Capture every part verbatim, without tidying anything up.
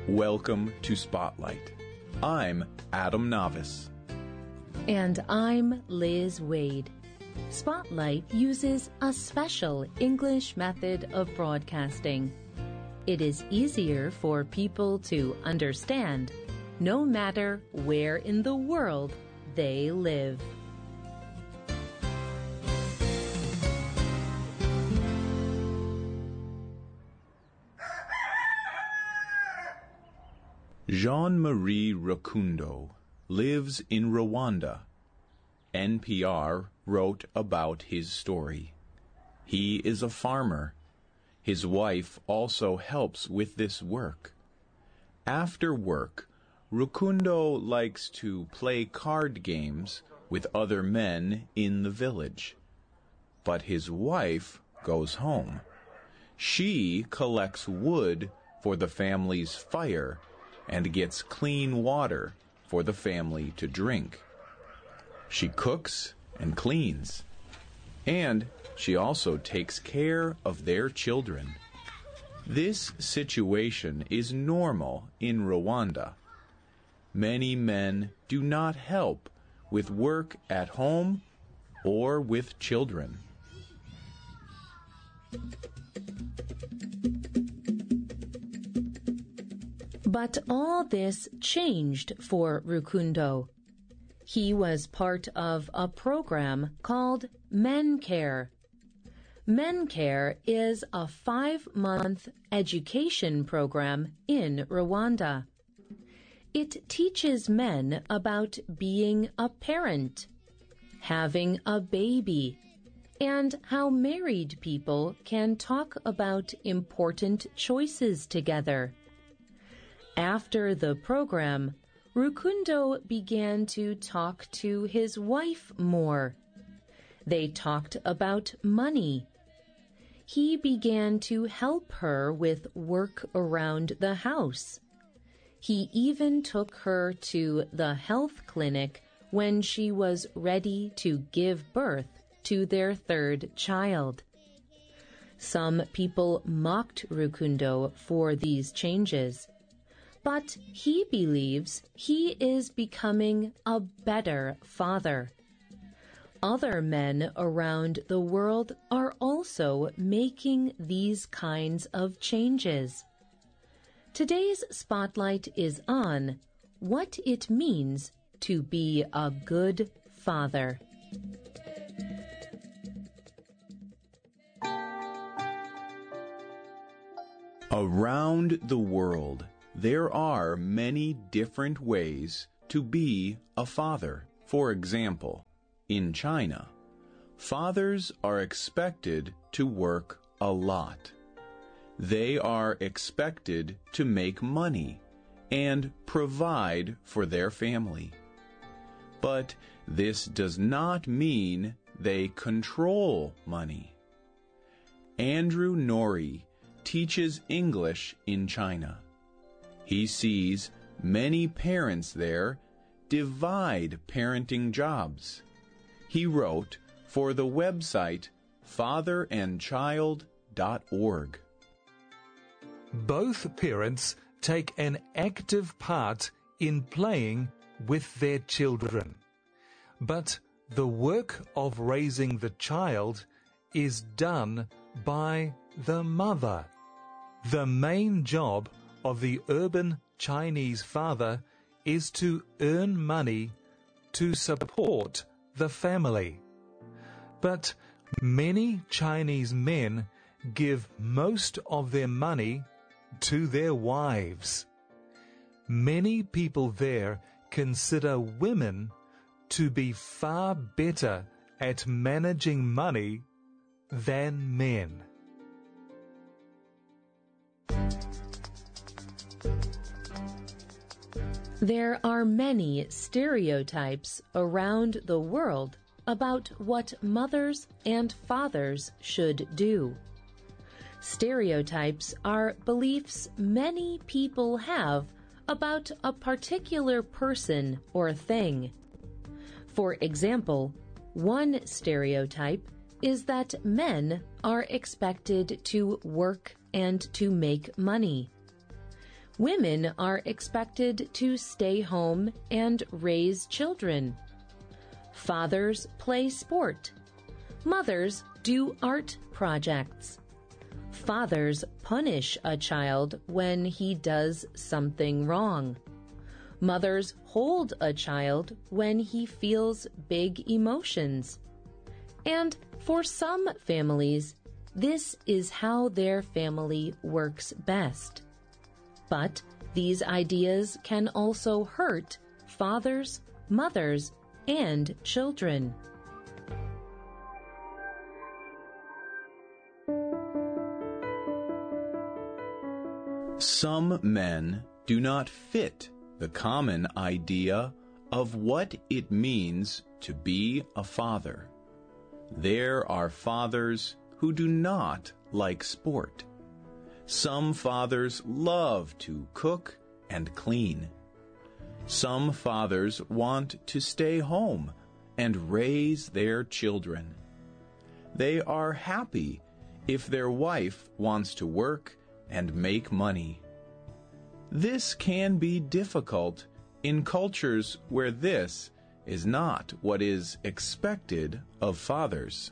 Welcome to Spotlight. I'm Adam Navis. And I'm Liz Wade. Spotlight uses a special English method of broadcasting. It is easier for people to understand, no matter where in the world they live. Jean-Marie Rukundo lives in Rwanda. N P R wrote about his story. He is a farmer. His wife also helps with this work. After work, Rukundo likes to play card games with other men in the village. But his wife goes home. She collects wood for the family's fire and gets clean water for the family to drink. She cooks and cleans, and she also takes care of their children. This situation is normal in Rwanda. Many men do not help with work at home or with children. But all this changed for Rukundo. He was part of a program called MenCare. MenCare is a five-month education program in Rwanda. It teaches men about being a parent, having a baby, and how married people can talk about important choices together. After the program, Rukundo began to talk to his wife more. They talked about money. He began to help her with work around the house. He even took her to the health clinic when she was ready to give birth to their third child. Some people mocked Rukundo for these changes. But he believes he is becoming a better father. Other men around the world are also making these kinds of changes. Today's spotlight is on what it means to be a good father. Around the world, there are many different ways to be a father. For example, in China, fathers are expected to work a lot. They are expected to make money and provide for their family. But this does not mean they control money. Andrew Norrie teaches English in China. He sees many parents there divide parenting jobs. He wrote for the website father and child dot org. Both parents take an active part in playing with their children. But the work of raising the child is done by the mother. The main job of the urban Chinese father is to earn money to support the family. But many Chinese men give most of their money to their wives. Many people there consider women to be far better at managing money than men. There are many stereotypes around the world about what mothers and fathers should do. Stereotypes are beliefs many people have about a particular person or thing. For example, one stereotype is that men are expected to work and to make money. Women are expected to stay home and raise children. Fathers play sport. Mothers do art projects. Fathers punish a child when he does something wrong. Mothers hold a child when he feels big emotions. And for some families, this is how their family works best. But these ideas can also hurt fathers, mothers, and children. Some men do not fit the common idea of what it means to be a father. There are fathers who do not like sport. Some fathers love to cook and clean. Some fathers want to stay home and raise their children. They are happy if their wife wants to work and make money. This can be difficult in cultures where this is not what is expected of fathers.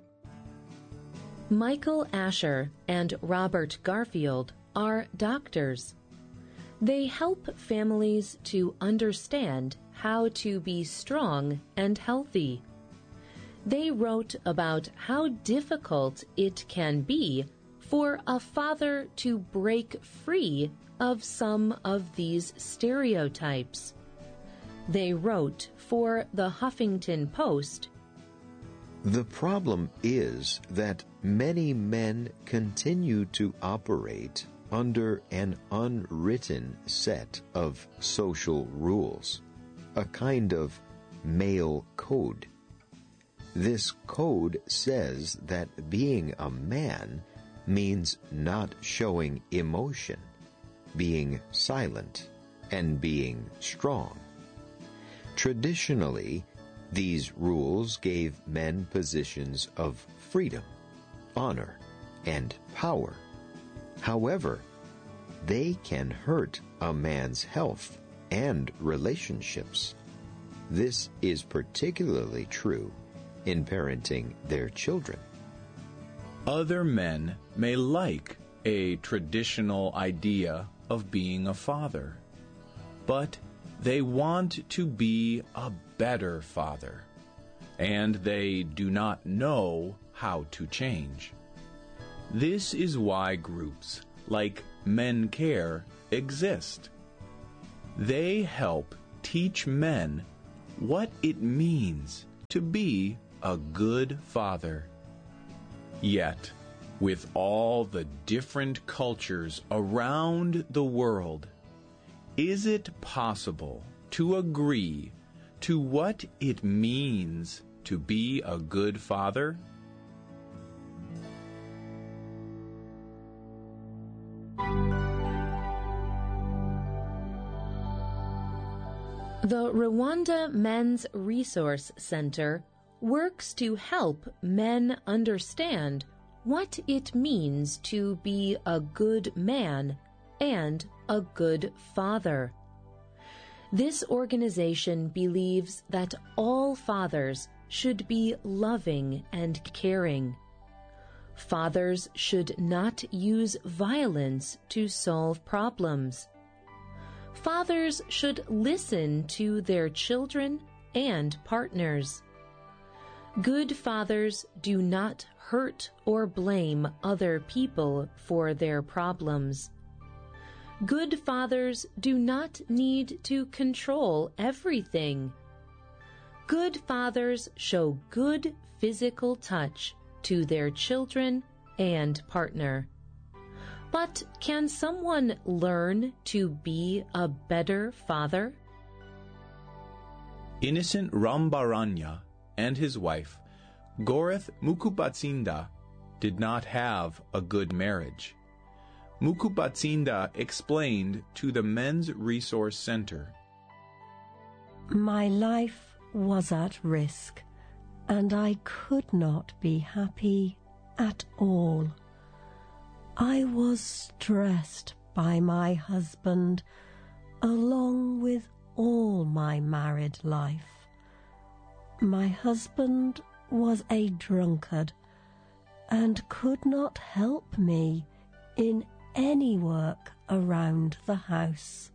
Michael Asher and Robert Garfield are doctors. They help families to understand how to be strong and healthy. They wrote about how difficult it can be for a father to break free of some of these stereotypes. They wrote for the Huffington Post, "The problem is that many men continue to operate under an unwritten set of social rules, a kind of male code. This code says that being a man means not showing emotion, being silent, and being strong. Traditionally, these rules gave men positions of freedom, honor, and power. However, they can hurt a man's health and relationships. This is particularly true in parenting their children." Other men may like a traditional idea of being a father, but they want to be a better father, and they do not know how to change. This is why groups like Men Care exist. They help teach men what it means to be a good father. Yet, with all the different cultures around the world, is it possible to agree to what it means to be a good father? The Rwanda Men's Resource Center works to help men understand what it means to be a good man and a good father. This organization believes that all fathers should be loving and caring. Fathers should not use violence to solve problems. Fathers should listen to their children and partners. Good fathers do not hurt or blame other people for their problems. Good fathers do not need to control everything. Good fathers show good physical touch to their children and partner. But can someone learn to be a better father? Innocent Rambaranya and his wife, Goreth Mukubatsinda, did not have a good marriage. Mukubatsinda explained to the Men's Resource Center, "My life was at risk, and I could not be happy at all. I was stressed by my husband along with all my married life. My husband was a drunkard and could not help me in any work around the house.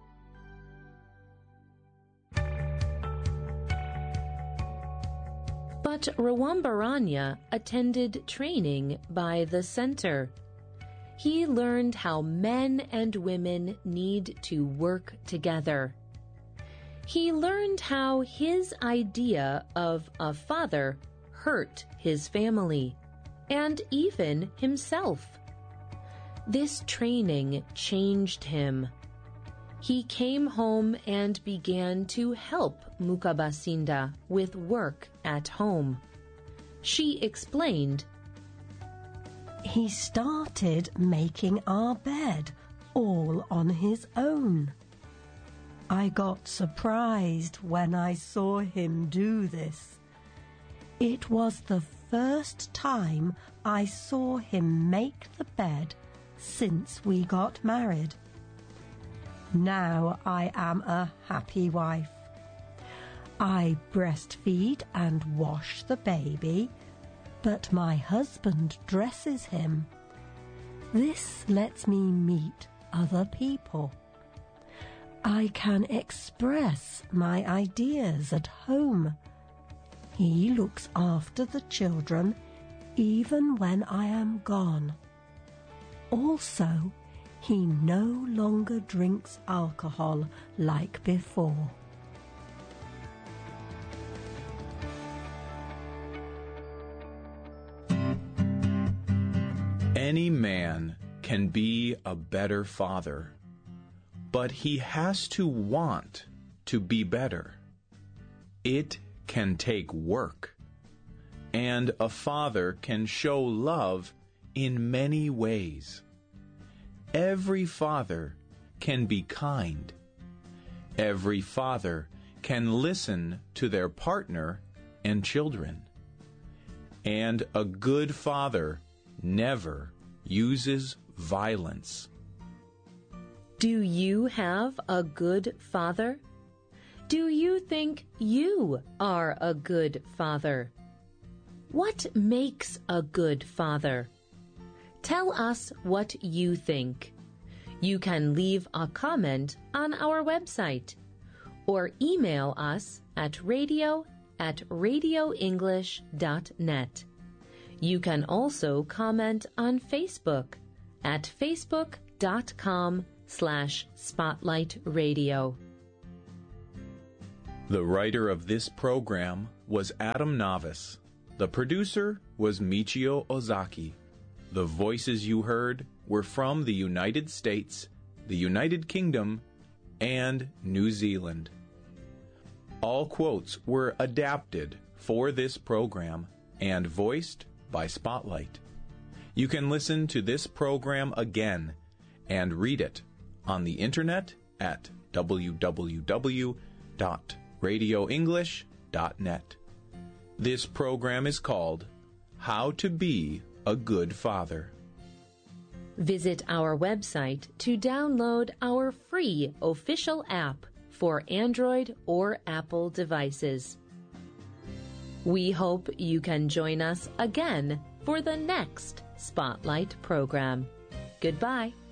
But Rawambaranya attended training by the center. He learned how men and women need to work together. He learned how his idea of a father hurt his family, and even himself. This training changed him. He came home and began to help Mukabasinda with work at home. She explained, He started making our bed all on his own. I got surprised when I saw him do this. It was the first time I saw him make the bed since we got married. Now I am a happy wife. I breastfeed and wash the baby, but my husband dresses him. This lets me meet other people. I can express my ideas at home. He looks after the children even when I am gone. Also, he no longer drinks alcohol like before. Any man can be a better father, but he has to want to be better. It can take work, and a father can show love in many ways. Every father can be kind. Every father can listen to their partner and children. And a good father never uses violence. Do you have a good father? Do you think you are a good father? What makes a good father? Tell us what you think. You can leave a comment on our website or email us at radio at radio english dot net. You can also comment on Facebook at facebook.com slash spotlight radio. The writer of this program was Adam Navis. The producer was Michio Ozaki. The voices you heard were from the United States, the United Kingdom, and New Zealand. All quotes were adapted for this program and voiced by Spotlight. You can listen to this program again and read it on the internet at w w w dot radio english dot net. This program is called How to Be a Good Father. Visit our website to download our free official app for Android or Apple devices. We hope you can join us again for the next Spotlight program. Goodbye.